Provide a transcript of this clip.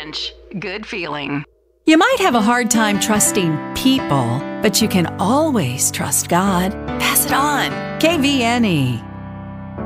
Lynch. Good feeling. You might have a hard time trusting people, but you can always trust God. Pass it on. KVNE.